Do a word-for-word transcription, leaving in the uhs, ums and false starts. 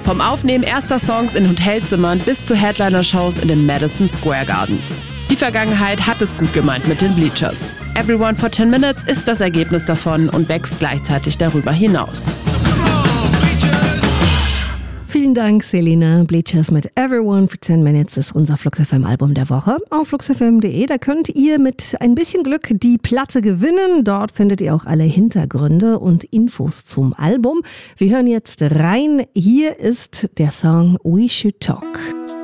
Vom Aufnehmen erster Songs in Hotelzimmern bis zu Headliner-Shows in den Madison Square Gardens. Die Vergangenheit hat es gut gemeint mit den Bleachers. Everyone for ten minutes ist das Ergebnis davon und wächst gleichzeitig darüber hinaus. Vielen Dank, Selina. Bleachers mit Everyone for ten minutes ist unser Flux F M-Album der Woche. Auf flux f m punkt d e, da könnt ihr mit ein bisschen Glück die Platte gewinnen. Dort findet ihr auch alle Hintergründe und Infos zum Album. Wir hören jetzt rein. Hier ist der Song We Should Talk.